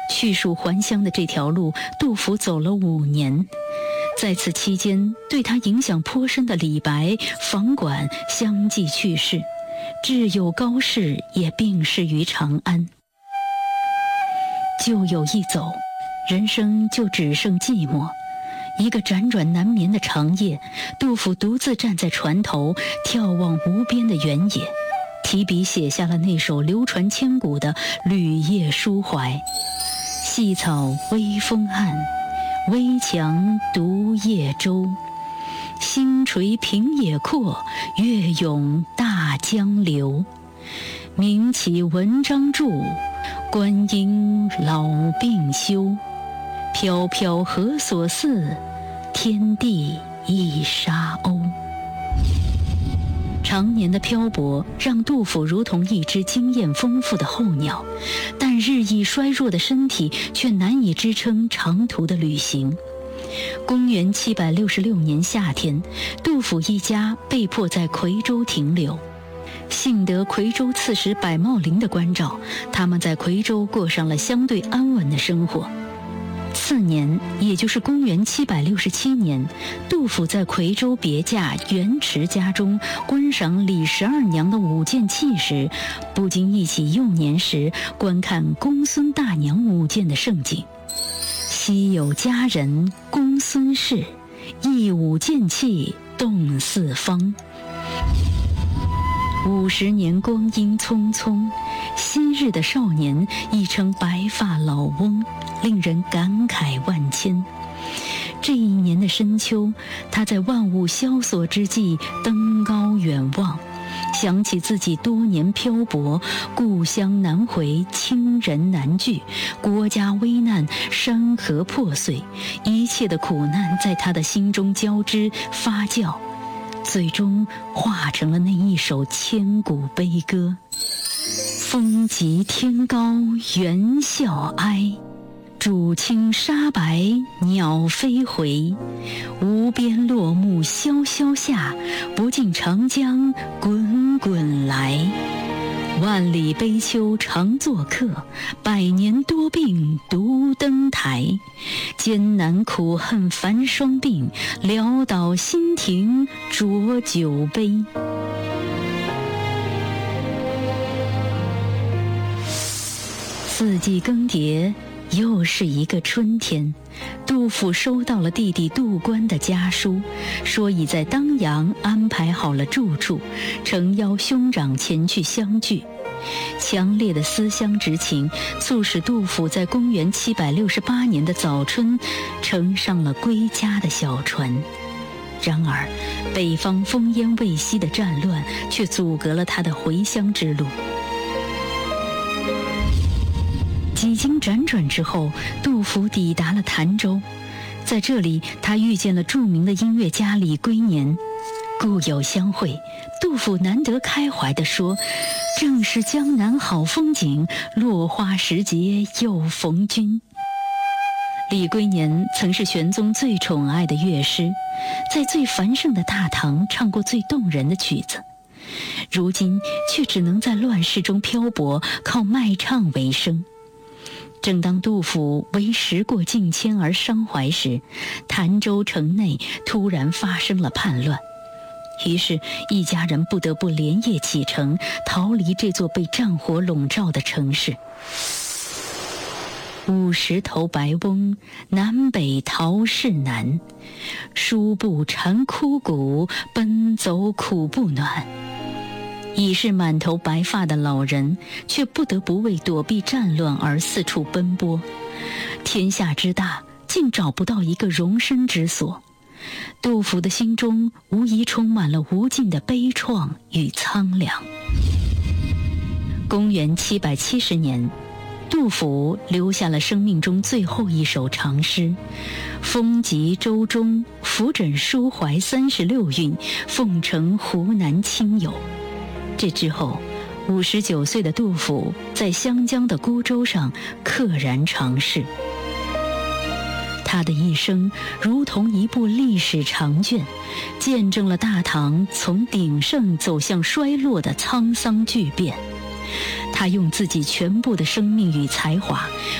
去蜀还乡的这条路，杜甫走了5年。在此期间，对他影响颇深的李白、房管相继去世，挚友高适也病逝于长安。旧友一走，人生就只剩寂寞。一个辗转难眠的长夜，杜甫独自站在船头，眺望无边的原野，提笔写下了那首流传千古的《旅夜抒怀》：细草微风岸，危樯独夜舟。星垂平野阔，月涌大江流。名岂文章著，观音老病休。飘飘何所似，天地一沙鸥。常年的漂泊让杜甫如同一只经验丰富的候鸟，但日益衰弱的身体却难以支撑长途的旅行。公元766年夏天，杜甫一家被迫在夔州停留。幸得夔州刺史柏茂林的关照，他们在夔州过上了相对安稳的生活。次年，也就是公元767年，杜甫在夔州别驾元池家中观赏李十二娘的舞剑器时，不禁忆起幼年时观看公孙大娘舞剑的盛景。昔有佳人公孙氏，一舞剑气动四方。50年光阴匆匆，昔日的少年已成白发老翁，令人感慨万千。这一年的深秋，他在万物萧索之际登高远望，想起自己多年漂泊，故乡难回，亲人难聚，国家危难，山河破碎，一切的苦难在他的心中交织发酵，最终化成了那一首千古悲歌：风急天高猿啸哀，渚清沙白鸟飞回。无边落木萧萧下，不尽长江滚滚来。万里悲秋常作客，百年多病独登台。艰难苦恨繁霜鬓，潦倒新停浊酒杯。四季更迭，又是一个春天。杜甫收到了弟弟杜观的家书，说已在当阳安排好了住处，诚邀兄长前去相聚。强烈的思乡之情促使杜甫在公元768年的早春乘上了归家的小船。然而北方烽烟未息的战乱却阻隔了他的回乡之路。几经辗转之后，杜甫抵达了潭州，在这里他遇见了著名的音乐家李龟年。故友相会，杜甫难得开怀地说：正是江南好风景，落花时节又逢君。李龟年曾是玄宗最宠爱的乐师，在最繁盛的大唐唱过最动人的曲子，如今却只能在乱世中漂泊，靠卖唱为生。正当杜甫为时过境迁而伤怀时，潭州城内突然发生了叛乱，于是一家人不得不连夜启程，逃离这座被战火笼罩的城市。50头白翁，南北逃市难。书步缠枯骨，奔走苦不暖。已是满头白发的老人，却不得不为躲避战乱而四处奔波。天下之大，竟找不到一个容身之所。杜甫的心中无疑充满了无尽的悲怆与苍凉。公元770年，杜甫留下了生命中最后一首长诗：风急舟中，抚枕抒怀36韵，奉承湖南亲友。这之后，59岁的杜甫在湘江的孤舟上溘然长逝。他的一生如同一部历史长卷，见证了大唐从鼎盛走向衰落的沧桑巨变。他用自己全部的生命与才华，